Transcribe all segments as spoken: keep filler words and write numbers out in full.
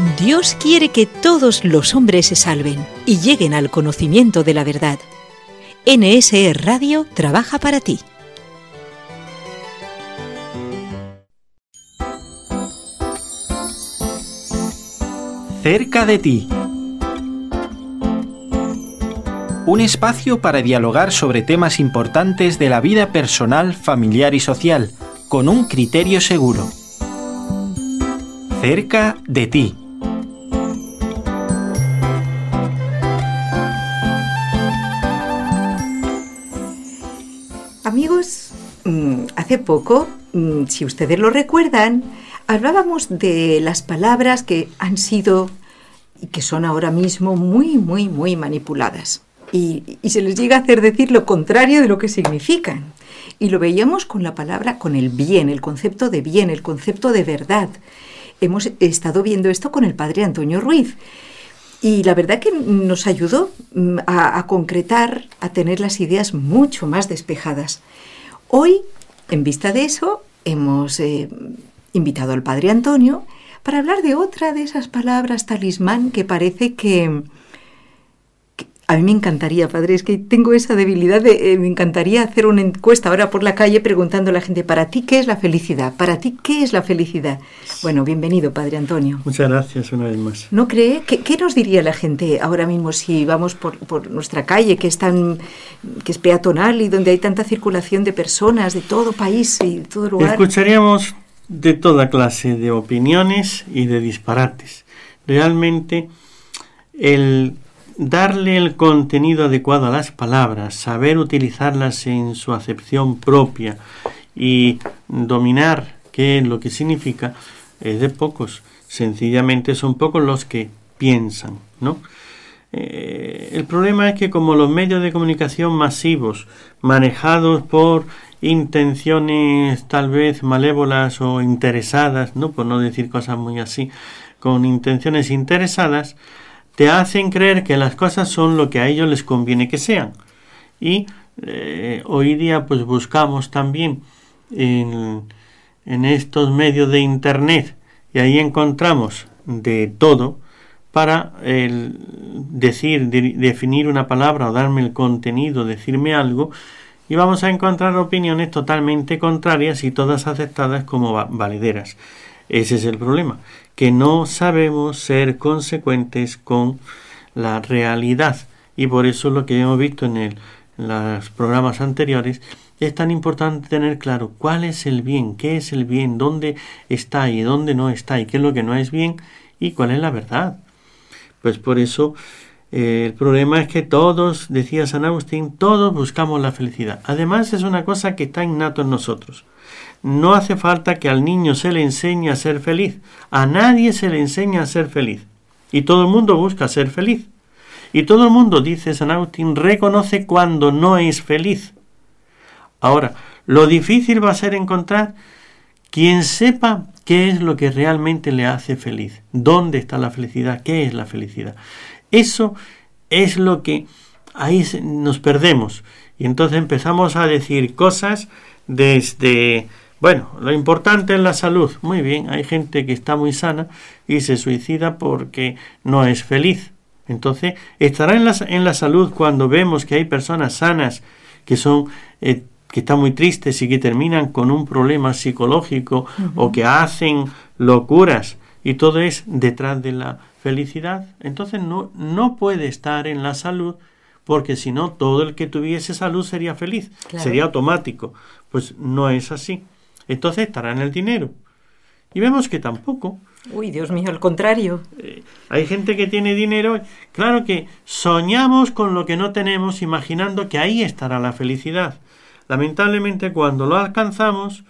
Dios quiere que todos los hombres se salven y lleguen al conocimiento de la verdad. N S E Radio trabaja para ti. Cerca de ti. Un espacio para dialogar sobre temas importantes de la vida personal, familiar y social, con un criterio seguro. Cerca de ti. Amigos, hace poco, si ustedes lo recuerdan, hablábamos de las palabras que han sido y que son ahora mismo muy, muy, muy manipuladas. Y, y se les llega a hacer decir lo contrario de lo que significan. Y lo veíamos con la palabra, con el bien, el concepto de bien, el concepto de verdad. Hemos estado viendo esto con el padre Antonio Ruiz. Y la verdad que nos ayudó a, a concretar, a tener las ideas mucho más despejadas. Hoy, en vista de eso, hemos eh, invitado al padre Antonio para hablar de otra de esas palabras talismán que parece que... A mí me encantaría, padre, es que tengo esa debilidad de... Eh, me encantaría hacer una encuesta ahora por la calle preguntando a la gente, ¿para ti qué es la felicidad? ¿Para ti qué es la felicidad? Bueno, bienvenido, padre Antonio. Muchas gracias una vez más. ¿No cree? ¿Qué, qué nos diría la gente ahora mismo si vamos por, por nuestra calle, que es, tan, que es peatonal y donde hay tanta circulación de personas de todo país y de todo lugar? Escucharíamos de toda clase de opiniones y de disparates. Realmente, el... darle el contenido adecuado a las palabras, saber utilizarlas en su acepción propia y dominar qué es lo que significa, es de pocos. Sencillamente son pocos los que piensan, ¿no? Eh, el problema es que como los medios de comunicación masivos, manejados por intenciones tal vez malévolas o interesadas, no por no decir cosas muy así, con intenciones interesadas, te hacen creer que las cosas son lo que a ellos les conviene que sean. Y eh, hoy día pues buscamos también en, en estos medios de internet y ahí encontramos de todo para el decir, de, definir una palabra o darme el contenido, decirme algo, y vamos a encontrar opiniones totalmente contrarias y todas aceptadas como va- valederas. Ese es el problema, que no sabemos ser consecuentes con la realidad, y por eso lo que hemos visto en, el, en los programas anteriores es tan importante tener claro cuál es el bien, qué es el bien, dónde está y dónde no está, y qué es lo que no es bien y cuál es la verdad. Pues por eso eh, el problema es que todos, decía San Agustín, todos buscamos la felicidad. Además es una cosa que está innato en nosotros. No hace falta que al niño se le enseñe a ser feliz. A nadie se le enseña a ser feliz. Y todo el mundo busca ser feliz. Y todo el mundo, dice San Agustín, reconoce cuando no es feliz. Ahora, lo difícil va a ser encontrar quien sepa qué es lo que realmente le hace feliz. ¿Dónde está la felicidad? ¿Qué es la felicidad? Eso es lo que ahí nos perdemos. Y entonces empezamos a decir cosas desde... Bueno, lo importante es la salud. Muy bien, hay gente que está muy sana y se suicida porque no es feliz. Entonces, estará en la, en la salud cuando vemos que hay personas sanas que son eh, que están muy tristes y que terminan con un problema psicológico uh-huh. o que hacen locuras y todo es detrás de la felicidad. Entonces, no, no puede estar en la salud porque si no, todo el que tuviese salud sería feliz, claro. Sería automático. Pues no es así. Entonces estará en el dinero. Y vemos que tampoco. Uy, Dios mío, al contrario. Eh, hay gente que tiene dinero. Claro que soñamos con lo que no tenemos, imaginando que ahí estará la felicidad. Lamentablemente, cuando lo alcanzamos,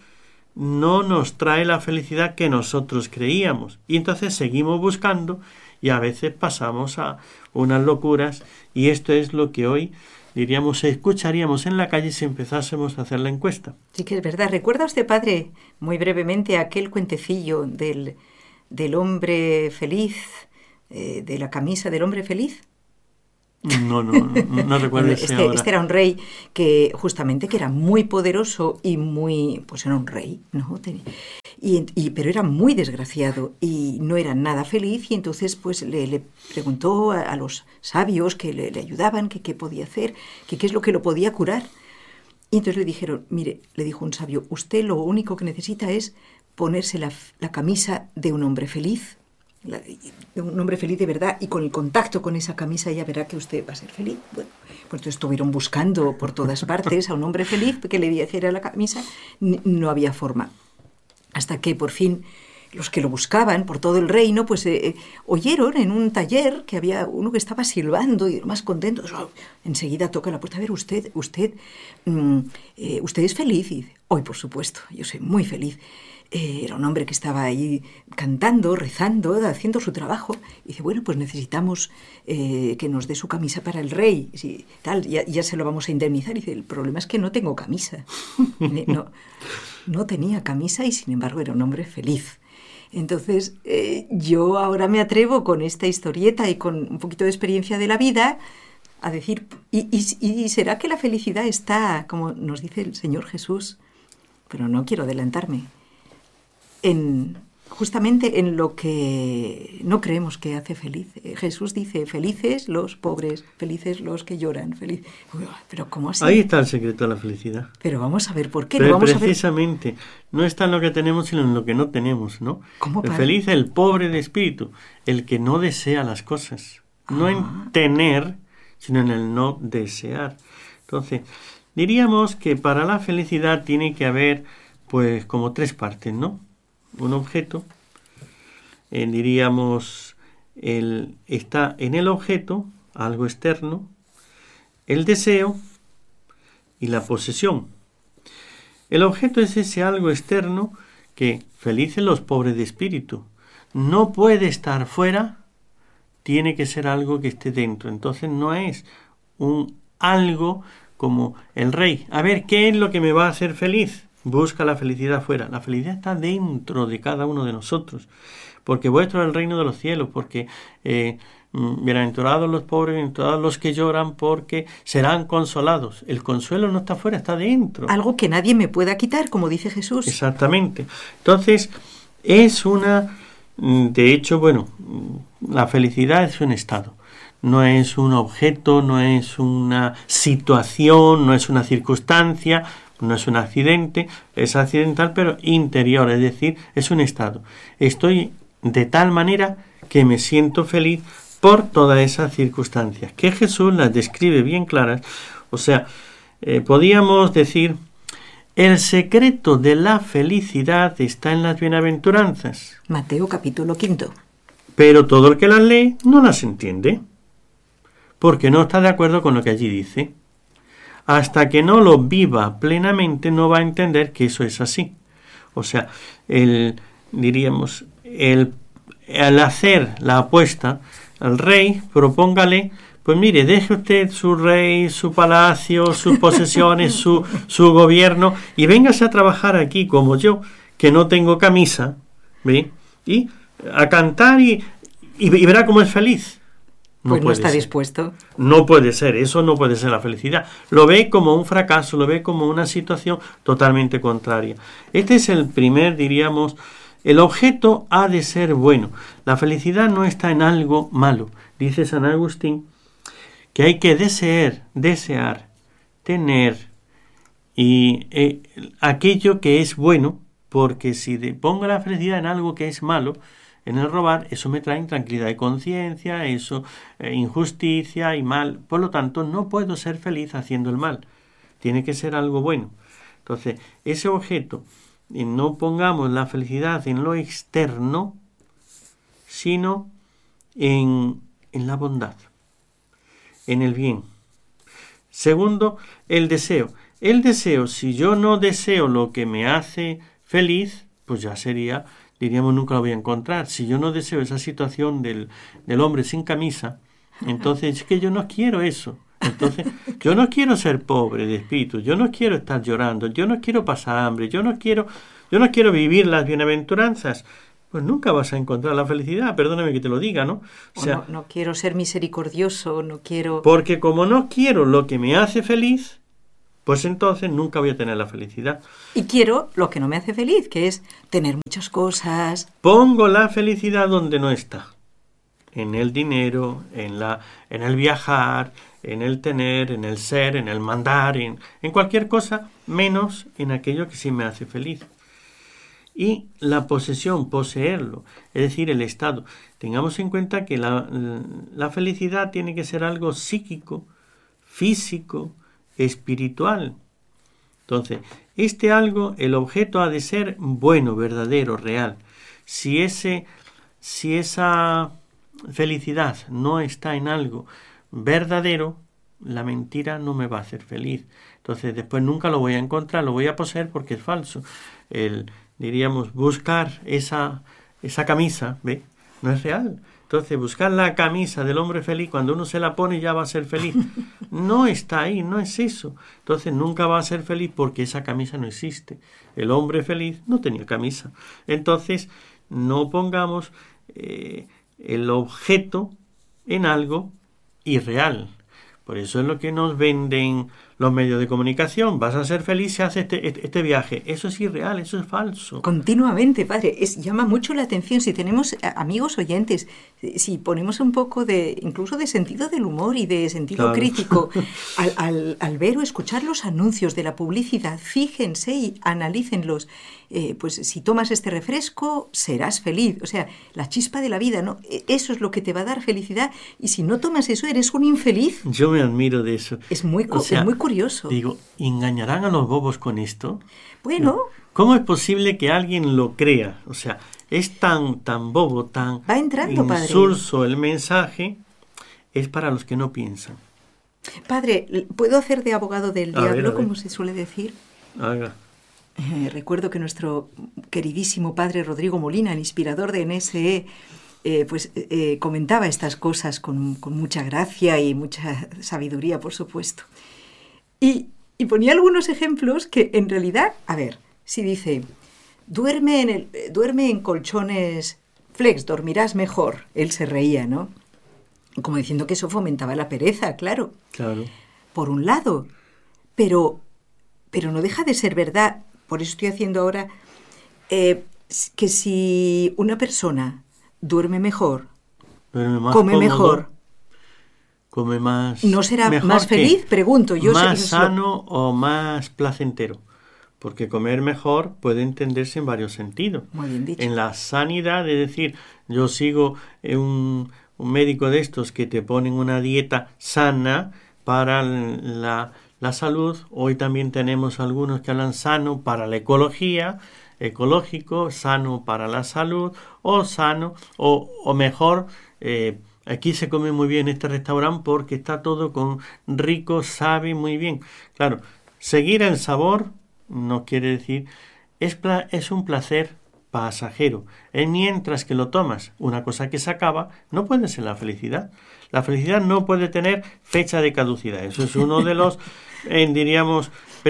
no nos trae la felicidad que nosotros creíamos. Y entonces seguimos buscando y a veces pasamos a unas locuras. Y esto es lo que hoy diríamos, escucharíamos en la calle si empezásemos a hacer la encuesta. Sí que es verdad. ¿Recuerda usted, padre, muy brevemente aquel cuentecillo del, del hombre feliz, eh, de la camisa del hombre feliz? No, no, no, no recuerdo ese este, ahora. este era un rey que justamente que era muy poderoso y muy, pues era un rey, ¿no? Y, y, pero era muy desgraciado y no era nada feliz, y entonces pues le, le preguntó a, a los sabios que le, le ayudaban, que qué podía hacer, que qué es lo que lo podía curar. Y entonces le dijeron, mire, le dijo un sabio, usted lo único que necesita es ponerse la, la camisa de un hombre feliz, la, de un hombre feliz de verdad, y con el contacto con esa camisa ya verá que usted va a ser feliz. Bueno, pues entonces estuvieron buscando por todas partes a un hombre feliz que le hiciera la camisa, no había forma. Hasta que por fin los que lo buscaban por todo el reino, pues eh, oyeron en un taller que había uno que estaba silbando y más contento. Oh, enseguida toca la puerta. A ver, usted, usted, mm, eh, usted es feliz. Y dice, hoy por supuesto, yo soy muy feliz. Eh, era un hombre que estaba ahí cantando, rezando, haciendo su trabajo. Y dice, bueno, pues necesitamos eh, que nos dé su camisa para el rey. Sí, tal, ya, ya se lo vamos a indemnizar. Y dice, el problema es que no tengo camisa. No, no tenía camisa y sin embargo era un hombre feliz. Entonces, eh, yo ahora me atrevo con esta historieta y con un poquito de experiencia de la vida a decir, ¿y, y, y será que la felicidad está, como nos dice el Señor Jesús? Pero no quiero adelantarme. En, justamente en lo que no creemos que hace feliz. Jesús dice, felices los pobres, felices los que lloran. Feliz... Pero ¿cómo así? Ahí está el secreto de la felicidad. Pero vamos a ver por qué. Pero ¿No? Vamos precisamente, a ver... no está en lo que tenemos, sino en lo que no tenemos, ¿no? ¿Cómo, el feliz es el pobre de espíritu, el que no desea las cosas. Ah. No en tener, sino en el no desear. Entonces, diríamos que para la felicidad tiene que haber, pues, como tres partes, ¿no? Un objeto, eh, diríamos, el, está en el objeto, algo externo, el deseo y la posesión. El objeto es ese algo externo que felices los pobres de espíritu. No puede estar fuera, tiene que ser algo que esté dentro. Entonces no es un algo como el rey. A ver, ¿qué es lo que me va a hacer feliz? Busca la felicidad afuera. La felicidad está dentro de cada uno de nosotros. Porque vuestro es el reino de los cielos. Porque eh, bienaventurados los pobres, bienaventurados los que lloran, porque serán consolados. El consuelo no está afuera, está dentro. Algo que nadie me pueda quitar, como dice Jesús. Exactamente. Entonces, es una... De hecho, bueno, la felicidad es un estado. No es un objeto, no es una situación, no es una circunstancia, no es un accidente, es accidental, pero interior, es decir, es un estado. Estoy de tal manera que me siento feliz por todas esas circunstancias, que Jesús las describe bien claras. O sea, eh, podríamos decir, el secreto de la felicidad está en las bienaventuranzas. Mateo capítulo quinto. Pero todo el que las lee no las entiende, porque no está de acuerdo con lo que allí dice. Hasta que no lo viva plenamente no va a entender que eso es así. O sea, el, diríamos, el, al hacer la apuesta al rey, propóngale, pues mire, deje usted su rey, su palacio, sus posesiones, su, su gobierno, y véngase a trabajar aquí como yo, que no tengo camisa, ¿ve? Y a cantar y, y, y verá cómo es feliz. No pues no está ser. dispuesto. No puede ser, eso no puede ser la felicidad. Lo ve como un fracaso, lo ve como una situación totalmente contraria. Este es el primer, diríamos, el objeto ha de ser bueno. La felicidad no está en algo malo. Dice San Agustín que hay que desear, desear, tener y eh, aquello que es bueno, porque si de, pongo la felicidad en algo que es malo, en el robar, eso me trae intranquilidad de conciencia, eso, eh, injusticia y mal. Por lo tanto, no puedo ser feliz haciendo el mal. Tiene que ser algo bueno. Entonces, ese objeto, eh, no pongamos la felicidad en lo externo, sino en, en la bondad, en el bien. Segundo, el deseo. El deseo, si yo no deseo lo que me hace feliz, pues ya sería... diríamos, nunca lo voy a encontrar. Si yo no deseo esa situación del, del hombre sin camisa, entonces es que yo no quiero eso. Entonces, yo no quiero ser pobre de espíritu, yo no quiero estar llorando, yo no quiero pasar hambre, yo no quiero, yo no quiero vivir las bienaventuranzas. pues nunca vas a encontrar la felicidad, perdóname que te lo diga, ¿no? O sea, no, no quiero ser misericordioso, no quiero... Porque como no quiero lo que me hace feliz, pues entonces nunca voy a tener la felicidad. Y quiero lo que no me hace feliz, que es tener muchas cosas. Pongo la felicidad donde no está. En el dinero, en, la, en el viajar, en el tener, en el ser, en el mandar, en, en cualquier cosa, menos en aquello que sí me hace feliz. Y la posesión, poseerlo, es decir, el estado. Tengamos en cuenta que la, la felicidad tiene que ser algo psíquico, físico, espiritual. Entonces, este algo, el objeto ha de ser bueno, verdadero, real. Si, ese, si esa felicidad no está en algo verdadero, la mentira no me va a hacer feliz. Entonces, después nunca lo voy a encontrar, lo voy a poseer porque es falso. El diríamos, buscar esa, esa camisa, ¿ve? No es real. Entonces, buscar la camisa del hombre feliz, cuando uno se la pone ya va a ser feliz. No está ahí, no es eso. Entonces, nunca va a ser feliz porque esa camisa no existe. El hombre feliz no tenía camisa. Entonces, no pongamos eh, el objeto en algo irreal. Por eso es lo que nos venden los medios de comunicación. Vas a ser feliz si haces este, este, este viaje. Eso es irreal, eso es falso. Continuamente, padre. Es, llama mucho la atención. Si tenemos amigos oyentes, si ponemos un poco de, incluso de sentido del humor y de sentido claro. crítico, al, al, al ver o escuchar los anuncios de la publicidad, fíjense y analícenlos. Eh, pues si tomas este refresco, serás feliz. O sea, la chispa de la vida, ¿no? Eso es lo que te va a dar felicidad. Y si no tomas eso, eres un infeliz. Yo me admiro de eso. Es muy, o sea, es muy curioso. Digo, ¿engañarán a los bobos con esto? Bueno. ¿Cómo es posible que alguien lo crea? O sea, es tan, tan bobo, tan va entrando, insulso padre. El mensaje, es para los que no piensan. Padre, ¿puedo hacer de abogado del a diablo, ver, a ver. como se suele decir? Haga. Eh, recuerdo que nuestro queridísimo padre Rodrigo Molina, el inspirador de N S E, eh, pues eh, comentaba estas cosas con, con mucha gracia y mucha sabiduría, por supuesto. Y, y ponía algunos ejemplos que en realidad, a ver, si dice, duerme en, el, duerme en colchones flex, dormirás mejor. Él se reía, ¿no? Como diciendo que eso fomentaba la pereza, claro. Claro. Por un lado, pero, pero no deja de ser verdad. Por eso estoy haciendo ahora eh, que si una persona duerme mejor, duerme más come cómodo, mejor, come más... ¿no será más feliz? Pregunto. Yo ¿Más sé, sano lo... o más placentero? Porque comer mejor puede entenderse en varios sentidos. Muy bien dicho. En la sanidad, es decir, yo sigo un, un médico de estos que te ponen una dieta sana para la... La salud, hoy también tenemos algunos que hablan sano para la ecología, ecológico, sano para la salud, o sano, o, o mejor, eh, aquí se come muy bien en este restaurante porque está todo con rico, sabe muy bien. Claro, seguir el sabor no quiere decir, es, pla, es un placer pasajero. Eh, mientras que lo tomas, una cosa que se acaba, no puede ser la felicidad. La felicidad no puede tener fecha de caducidad. Eso es uno de los, eh, diríamos,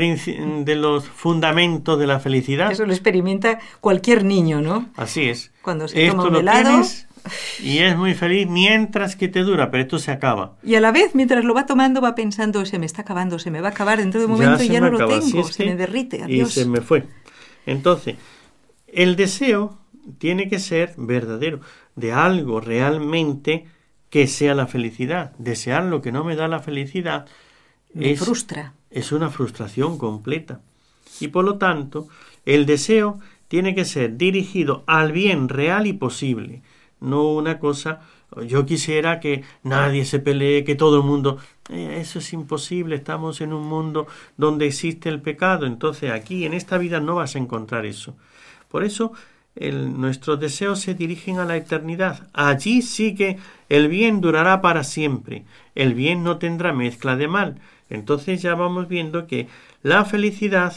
de los fundamentos de la felicidad. Eso lo experimenta cualquier niño, ¿no? Así es. Cuando se esto toma un lo helado... tienes y es muy feliz mientras que te dura, pero esto se acaba. Y a la vez, mientras lo va tomando, va pensando, se me está acabando, se me va a acabar dentro de un momento ya y ya no acaba. lo tengo, Si se que, me derrite, adiós. Y se me fue. Entonces, el deseo tiene que ser verdadero, de algo realmente que sea la felicidad. Desear lo que no me da la felicidad me es, frustra. Es una frustración completa. Y por lo tanto, el deseo tiene que ser dirigido al bien real y posible. No una cosa, yo quisiera que nadie se pelee, que todo el mundo... Eh, eso es imposible, estamos en un mundo donde existe el pecado. Entonces aquí, en esta vida, no vas a encontrar eso. Por eso... El, nuestros deseos se dirigen a la eternidad. Allí sí que el bien durará para siempre. El bien no tendrá mezcla de mal. Entonces ya vamos viendo que la felicidad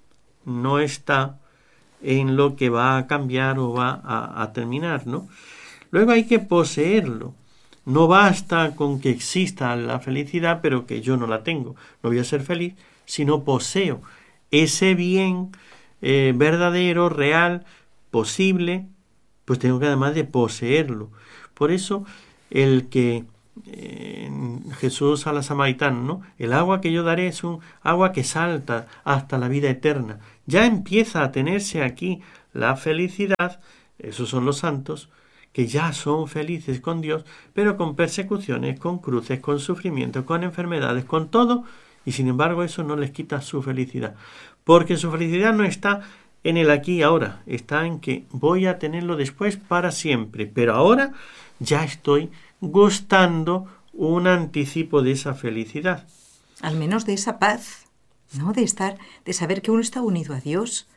no está en lo que va a cambiar o va a, a terminar, ¿no? Luego hay que poseerlo. No basta con que exista la felicidad, pero que yo no la tengo. No voy a ser feliz si no poseo ese bien eh, verdadero, real, posible, pues tengo que además de poseerlo. Por eso el que eh, Jesús a la samaritana, ¿no? El agua que yo daré es un agua que salta hasta la vida eterna. Ya empieza a tenerse aquí la felicidad, esos son los santos, que ya son felices con Dios, pero con persecuciones, con cruces, con sufrimientos, con enfermedades, con todo, y sin embargo eso no les quita su felicidad, porque su felicidad no está en el aquí y ahora, está en que voy a tenerlo después para siempre, pero ahora ya estoy gustando un anticipo de esa felicidad. Al menos de esa paz, ¿no? De estar, de saber que uno está unido a Dios.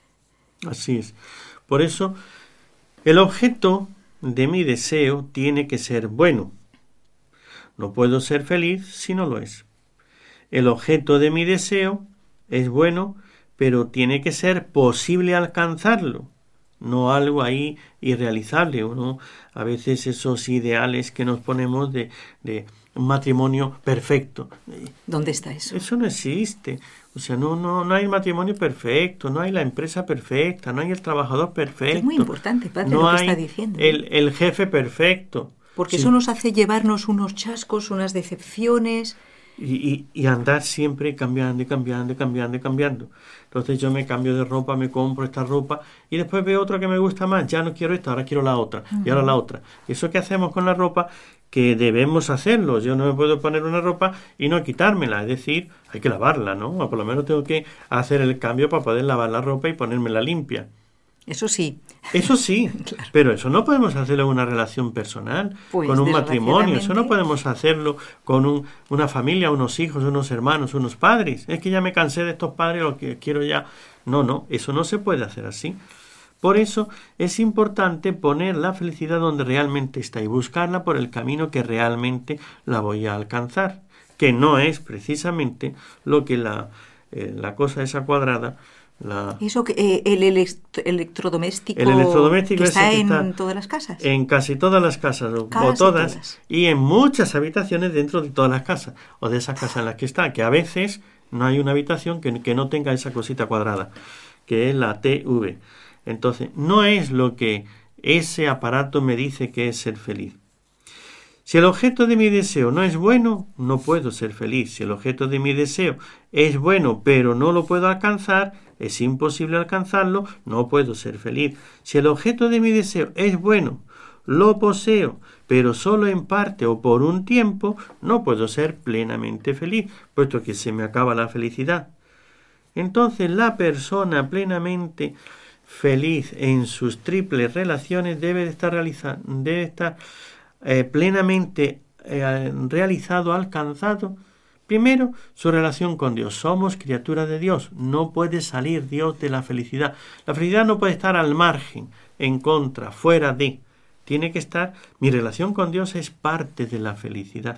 Así es. Por eso, el objeto de mi deseo tiene que ser bueno. No puedo ser feliz si no lo es. El objeto de mi deseo es bueno, pero tiene que ser posible alcanzarlo, no algo ahí irrealizable. Uno, a veces esos ideales que nos ponemos de, de un matrimonio perfecto. ¿Dónde está eso? Eso no existe. O sea, no, no, no hay matrimonio perfecto, no hay la empresa perfecta, no hay el trabajador perfecto. Es muy importante, padre, no lo que hay está diciendo. El, el jefe perfecto. Porque Sí. eso nos hace llevarnos unos chascos, unas decepciones. Y, y, y andar siempre cambiando y cambiando y cambiando y cambiando. Entonces yo me cambio de ropa, me compro esta ropa y después veo otra que me gusta más. Ya no quiero esta, ahora quiero la otra. Uh-huh. Y ahora la otra. Eso que hacemos con la ropa, que debemos hacerlo. Yo no me puedo poner una ropa y no quitármela. Es decir, hay que lavarla, ¿no? O por lo menos tengo que hacer el cambio para poder lavar la ropa y ponérmela limpia. Eso sí. Eso sí, claro. Pero eso no podemos hacerlo en una relación personal, pues, con un matrimonio. Eso no podemos hacerlo con un, una familia, unos hijos, unos hermanos, unos padres. Es que ya me cansé de estos padres, lo que quiero ya... No, no, eso no se puede hacer así. Por eso es importante poner la felicidad donde realmente está y buscarla por el camino que realmente la voy a alcanzar, que no es precisamente lo que la, eh, la cosa esa cuadrada... La... Eso que eh, el elect- electrodoméstico, el electrodoméstico que está que en está todas las casas. En casi todas las casas, Casi o todas, todas, y en muchas habitaciones dentro de todas las casas, o de esas casas en las que está, que a veces no hay una habitación que, que no tenga esa cosita cuadrada, que es la T V. Entonces, no es lo que ese aparato me dice que es ser feliz. Si el objeto de mi deseo no es bueno, no puedo ser feliz. Si el objeto de mi deseo es bueno, pero no lo puedo alcanzar, es imposible alcanzarlo, no puedo ser feliz. Si el objeto de mi deseo es bueno, lo poseo, pero solo en parte o por un tiempo, no puedo ser plenamente feliz, puesto que se me acaba la felicidad. Entonces, la persona plenamente feliz en sus triples relaciones debe de estar realizada, debe estar Eh, plenamente eh, realizado, alcanzado, primero, su relación con Dios. Somos criaturas de Dios. No puede salir Dios de la felicidad. La felicidad no puede estar al margen, en contra, fuera de. Tiene que estar, mi relación con Dios es parte de la felicidad.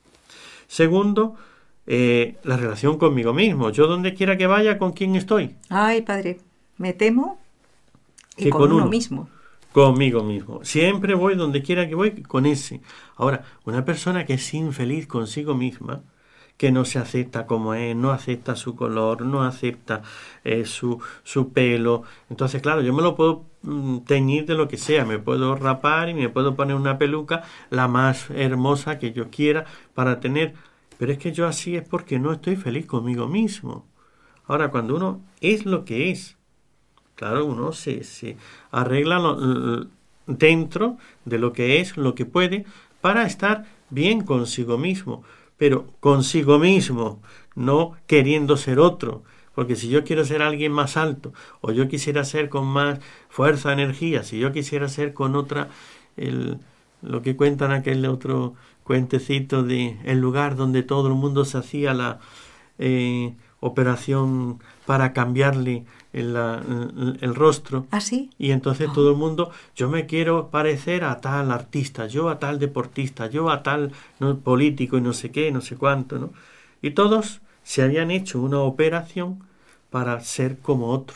Segundo, eh, la relación conmigo mismo. Yo donde quiera que vaya, ¿con quién estoy? Ay, padre, me temo que, que con, con uno uno mismo. Conmigo mismo. Siempre voy donde quiera que voy con ese. Ahora, una persona que es infeliz consigo misma, que no se acepta como es, no acepta su color, no acepta eh, su, su pelo. Entonces, claro, yo me lo puedo mm, teñir de lo que sea. Me puedo rapar y me puedo poner una peluca la más hermosa que yo quiera para tener. Pero es que yo así es porque no estoy feliz conmigo mismo. Ahora, cuando uno es lo que es, claro, uno se, se arregla lo, dentro de lo que es, lo que puede, para estar bien consigo mismo, pero consigo mismo, no queriendo ser otro, porque si yo quiero ser alguien más alto, o yo quisiera ser con más fuerza, energía, si yo quisiera ser con otra, el, lo que cuentan aquel otro cuentecito de el lugar donde todo el mundo se hacía la eh, operación para cambiarle El, el, el rostro. ¿Ah, sí? Y entonces oh. todo el mundo, yo me quiero parecer a tal artista, yo a tal deportista, yo a tal no, político y no sé qué, no sé cuánto, ¿no? Y todos se habían hecho una operación para ser como otro.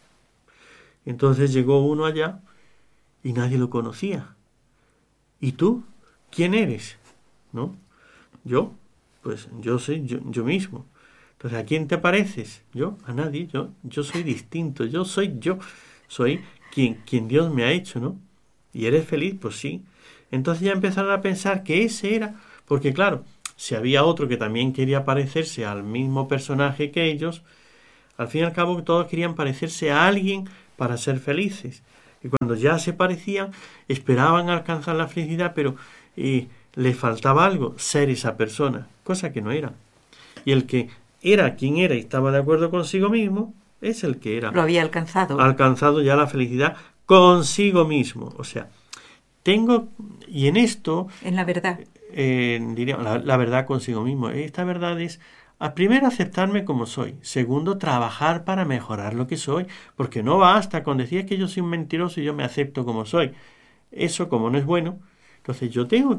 Entonces llegó uno allá y nadie lo conocía. ¿Y tú? ¿Quién eres? ¿No? Yo, pues yo soy yo, yo mismo. Entonces, ¿a quién te pareces? Yo, a nadie, yo, yo soy distinto, yo soy yo, soy quien, quien Dios me ha hecho, ¿no? ¿Y eres feliz? Pues sí. Entonces ya empezaron a pensar que ese era, porque claro, si había otro que también quería parecerse al mismo personaje que ellos, al fin y al cabo todos querían parecerse a alguien para ser felices. Y cuando ya se parecían, esperaban alcanzar la felicidad, pero eh, les faltaba algo, ser esa persona, cosa que no era. Y el que era quien era y estaba de acuerdo consigo mismo, es el que era. Lo había alcanzado. Alcanzado ya la felicidad consigo mismo. O sea, tengo, y en esto... En la verdad. Eh, diríamos, la, la verdad consigo mismo. Esta verdad es, a primero, aceptarme como soy. Segundo, trabajar para mejorar lo que soy. Porque no basta con decir que yo soy un mentiroso y yo me acepto como soy. Eso, como no es bueno, entonces yo tengo